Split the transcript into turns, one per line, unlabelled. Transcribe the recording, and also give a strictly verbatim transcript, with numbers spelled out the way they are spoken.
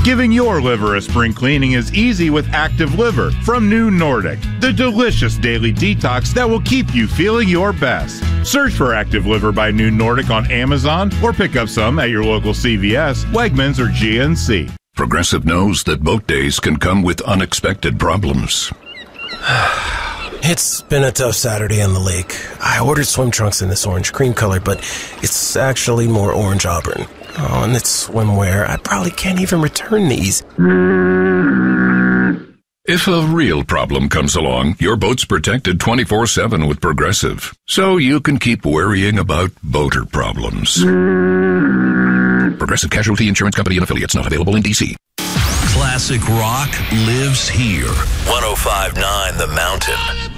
Giving your liver a spring cleaning is easy with Active Liver from New Nordic, the delicious daily detox that will keep you feeling your best. Search for Active Liver by New Nordic on Amazon or pick up some at your local C V S, Wegmans, or G N C.
Progressive knows that boat days can come with unexpected problems.
It's been a tough Saturday on the lake. I ordered swim trunks in this orange cream color, but it's actually more orange auburn. Oh, and it's swimwear. I probably can't even return these.
If a real problem comes along, your boat's protected twenty-four seven with Progressive, so you can keep worrying about boater problems. Progressive Casualty Insurance Company and Affiliates, not available in D C.
Classic rock lives here. one oh five point nine The Mountain.